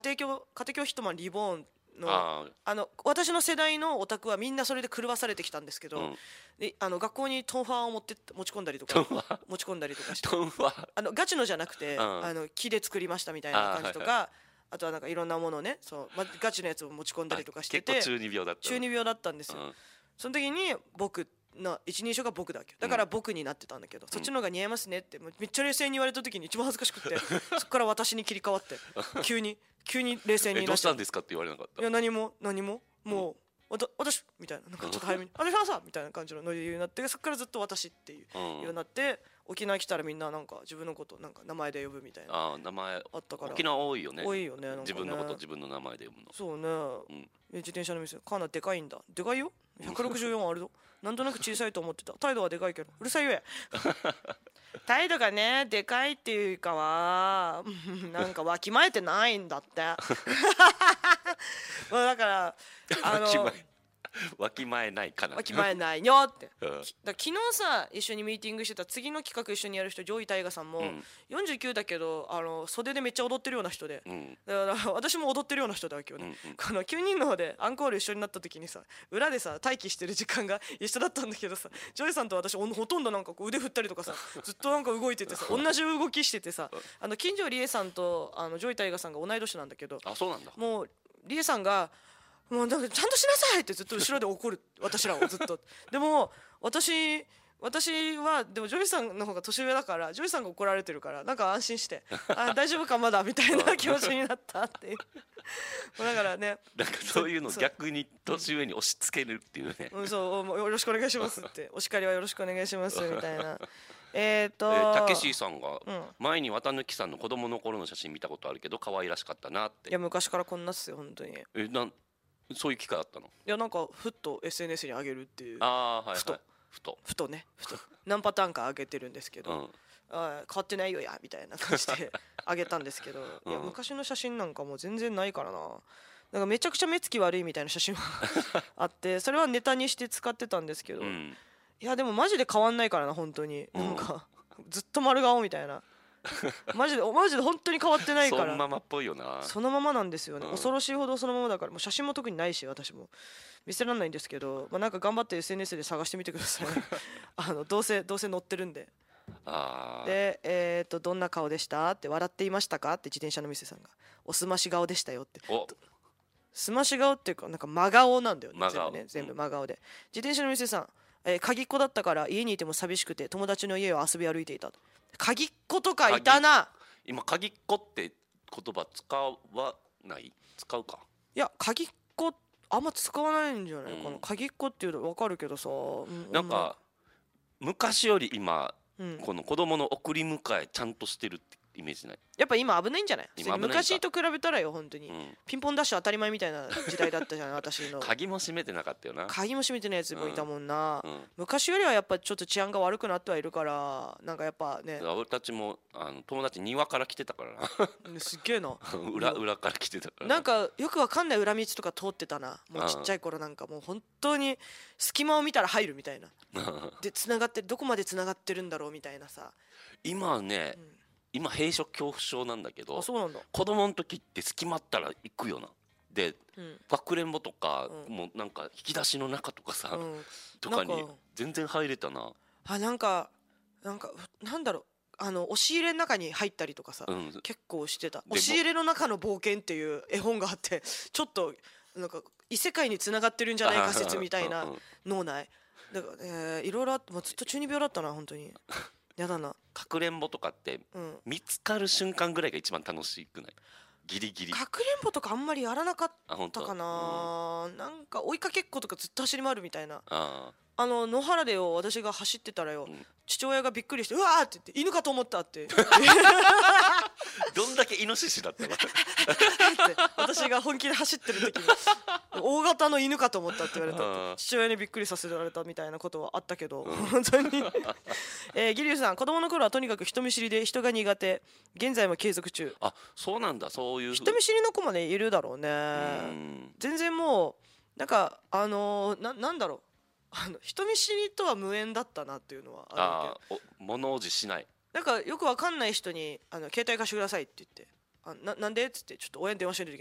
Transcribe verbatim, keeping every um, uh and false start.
庭教家庭教ヒットマンリボーンのああの私の世代のオタクはみんなそれで狂わされてきたんですけど、 うん、 であの学校にトンファーを持って持ち込んだりとか持ち込んだりとかして、 トンファーあのガチのじゃなくて、 うん、 あの木で作りましたみたいな感じとか、 あ,、はいはい、あとはなんかいろんなものをね、そう、ま、ガチのやつを持ち込んだりとかしてて、 結構中二病だった中二病だったんですよ、うん、その時に僕の一人称が僕だけだから僕になってたんだけど、うん、そっちの方が似合いますねってめっちゃ冷静に言われた時に一番恥ずかしくてそっから私に切り替わって急に急に冷静になって、 えどうしたんですかって言われなかった？ いや何も何ももう、うん、私みたいな、なんかちょっと早めに「あれさ」みたいな感じのノリになって、そっからずっと私っていうようになって、沖縄来たらみんななんか自分のことなんか名前で呼ぶみたいな。 あ名前あったから。 沖縄多いよね。 多いよね。なんかね自分のこと自分の名前で呼ぶの。 そうね、うん、自転車の店カーナでかいんだ。でかいよひゃくろくじゅうよんあるぞなんとなく小さいと思ってた。態度はでかいけどうるさいよや態度がねでかいっていうかはなんかわきまえてないんだってまあだからあのわきまえないかな。 わきまえないよって、うん、だ昨日さ一緒にミーティングしてた次の企画一緒にやる人ジョイ大河さんも、うん、よんじゅうきゅうだけどあの袖でめっちゃ踊ってるような人で、うん、だから私も踊ってるような人だわけよね、うんうん、このきゅうにんの方でアンコール一緒になった時にさ裏でさ待機してる時間が一緒だったんだけどさジョイさんと私ほとんどなんかこう腕振ったりとかさずっとなんか動いててさ同じ動きしててさあの金城理恵さんとあのジョイ大河さんが同い年なんだけど、 あそうなんだ。 もう理恵さんがもうなんかちゃんとしなさいってずっと後ろで怒る私らをずっとでも私私はでもジョイさんの方が年上だからジョイさんが怒られてるからなんか安心してあ大丈夫かまだみたいな気持ちになったっていうだからねなんかそういうの逆に年上に押し付けるっていうね、 うん、そうよろしくお願いしますってお叱りはよろしくお願いしますみたいなえっとたけしさんが前に綿貫さんの子供の頃の写真見たことあるけど可愛らしかったなって。 いや昔からこんなっすよ本当に。 えなんそういう機会あったの？いやなんかふっと エスエヌエス に上げるっていう。 あ、はいはい、 ふとふとふとねふと何パターンか上げてるんですけど、うん、あ変わってないよやみたいな感じで上げたんですけど、うん、いや昔の写真なんかもう全然ないからな。なんかめちゃくちゃ目つき悪いみたいな写真はあってそれはネタにして使ってたんですけど、うん、いやでもマジで変わんないからな本当に、うん、なんかずっと丸顔みたいなマジでマジで本当に変わってないから。 そのままっぽいよな。 そのままなんですよね、うん、恐ろしいほどそのままだから。もう写真も特にないし私も見せられないんですけど、まあ、なんか頑張って エスエヌエス で探してみてくださいあのどうせどうせ載ってるんで。 あで、えー、とどんな顔でしたって笑っていましたかって自転車の店さんがおすまし顔でしたよって。すまし顔っていうかなんか真顔なんだよね全部ね全部真顔で、うん、自転車の店さん、えー、鍵っ子だったから家にいても寂しくて友達の家を遊び歩いていた。鍵っ子とかいたな。 今鍵っ子って言葉使わない使うか。 いや鍵っ子あんま使わないんじゃないかな、うん、鍵っ子っていうの分かるけどさ、うん、 なんか昔より今、うん、この子供の送り迎えちゃんとしてるってイメージない？ やっぱ今危ないんじゃない？昔と比べたらよ本当に、うん、ピンポンダッシュ当たり前みたいな時代だったじゃない私の鍵も閉めてなかったよな。 鍵も閉めてないやつもいたもんな、うんうん、昔よりはやっぱちょっと治安が悪くなってはいるからなんかやっぱね俺たちもあの友達庭から来てたからなすっげえな裏, 裏から来てたからなんかよくわかんない裏道とか通ってたな。もうちっちゃい頃なんかもう本当に隙間を見たら入るみたいなで繋がってどこまで繋がってるんだろうみたいなさ。 今ね、うん今閉所恐怖症なんだけど、 あそうなんだ。 子供の時って隙間あったら行くよな。で、うん、かくれんぼとか、うん、もうなんか引き出しの中とかさ、うん、とかに全然入れたな。 あなんかなんかなんだろうあの押し入れの中に入ったりとかさ、うん、結構してた。押し入れの中の冒険っていう絵本があってちょっとなんか異世界に繋がってるんじゃないか説みたいな脳内だから、えー、いろいろあって、まあ、ずっと中二病だったな本当に。やだな。 かくれんぼとかって見つかる瞬間ぐらいが一番楽しくない？ギリギリかくれんぼとかあんまりやらなかったかな、うん、なんか追いかけっことかずっと走り回るみたいな。ああの野原でよ私が走ってたらよ、うん、父親がびっくりしてうわーって言って犬かと思ったってどんだけイノシシだったの私が本気で走ってる時に大型の犬かと思ったって言われたって父親にびっくりさせられたみたいなことはあったけど、うん、本当に、えー、ギリュウさん子供の頃はとにかく人見知りで人が苦手現在も継続中。 あそうなんだ。そういう人見知りの子もねいるだろうね。うん全然もうなんかあのー、な, なんだろうあの人見知りとは無縁だったなっていうのはあるけど。 あ物おじしない。 なんかよくわかんない人にあの携帯貸してくださいって言ってあななんでっつってちょっと親に電話してる時